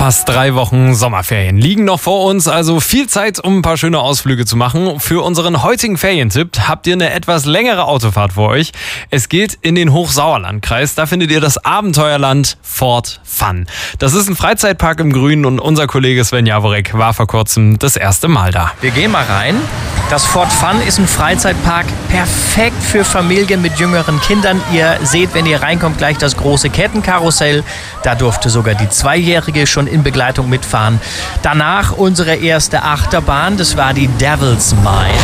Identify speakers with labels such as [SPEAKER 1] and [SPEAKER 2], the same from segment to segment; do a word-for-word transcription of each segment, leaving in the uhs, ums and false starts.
[SPEAKER 1] Fast drei Wochen Sommerferien liegen noch vor uns, also viel Zeit, um ein paar schöne Ausflüge zu machen. Für unseren heutigen Ferientipp habt ihr eine etwas längere Autofahrt vor euch. Es geht in den Hochsauerlandkreis. Da findet ihr das Abenteuerland Fort Fun. Das ist ein Freizeitpark im Grünen und unser Kollege Sven Jaworek war vor kurzem das erste Mal da.
[SPEAKER 2] Wir gehen mal rein. Das Fort Fun ist ein Freizeitpark, perfekt für Familien mit jüngeren Kindern. Ihr seht, wenn ihr reinkommt, gleich das große Kettenkarussell. Da durfte sogar die Zweijährige schon in Begleitung mitfahren. Danach unsere erste Achterbahn, das war die Devil's Mine.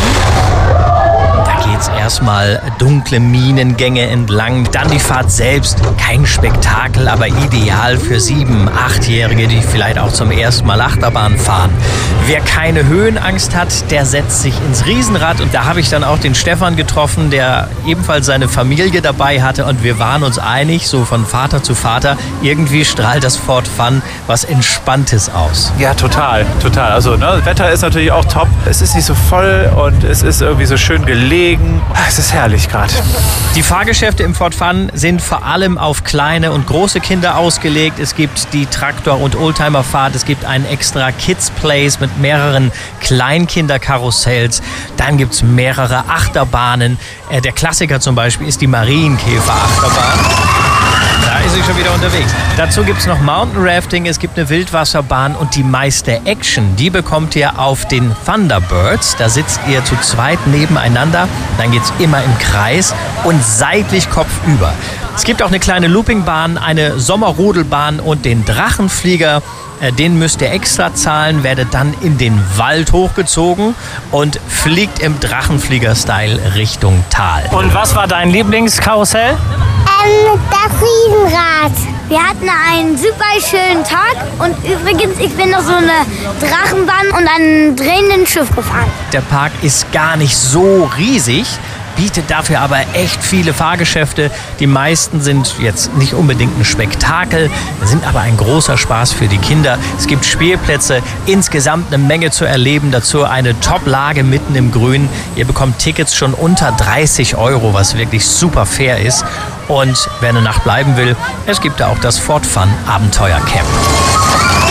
[SPEAKER 2] Da geht's erstmal dunkle Minengänge entlang. Dann die Fahrt selbst. Kein Spektakel, aber ideal für sieben-, achtjährige, die vielleicht auch zum ersten Mal Achterbahn fahren. Wer keine Höhenangst hat, der setzt sich ins Riesenrad. Und da habe ich dann auch den Stefan getroffen, der ebenfalls seine Familie dabei hatte. Und wir waren uns einig, so von Vater zu Vater, irgendwie strahlt das Fort Fun was Entspanntes aus.
[SPEAKER 3] Ja, total, total. Also, ne, das Wetter ist natürlich auch top. Es ist nicht so voll und es ist irgendwie so schön gelegen. Es ist herrlich gerade.
[SPEAKER 2] Die Fahrgeschäfte im Fort Fun sind vor allem auf kleine und große Kinder ausgelegt. Es gibt die Traktor- und Oldtimerfahrt. Es gibt einen extra Kids Place mit mehreren Kleinkinderkarussells. Dann gibt es mehrere Achterbahnen. Äh, der Klassiker zum Beispiel ist die Marienkäfer-Achterbahn. Da ist sie schon wieder unterwegs. Dazu gibt es noch Mountain Rafting, es gibt eine Wildwasserbahn und die meiste Action, die bekommt ihr auf den Thunderbirds. Da sitzt ihr zu zweit nebeneinander, dann geht es immer im Kreis und seitlich kopfüber. Es gibt auch eine kleine Loopingbahn, eine Sommerrodelbahn und den Drachenflieger. Den müsst ihr extra zahlen, werdet dann in den Wald hochgezogen und fliegt im Drachenflieger-Style Richtung Tal. Und was war dein Lieblingskarussell?
[SPEAKER 4] Ähm, das Riesenrad. Wir hatten einen super schönen Tag und übrigens, ich bin noch so eine Drachenbahn und einen drehenden Schiff gefahren.
[SPEAKER 2] Der Park ist gar nicht so riesig, bietet dafür aber echt viele Fahrgeschäfte. Die meisten sind jetzt nicht unbedingt ein Spektakel, sind aber ein großer Spaß für die Kinder. Es gibt Spielplätze, insgesamt eine Menge zu erleben. Dazu eine Top-Lage mitten im Grün. Ihr bekommt Tickets schon unter dreißig Euro, was wirklich super fair ist. Und wer eine Nacht bleiben will, es gibt da auch das Fort Fun Abenteuercamp.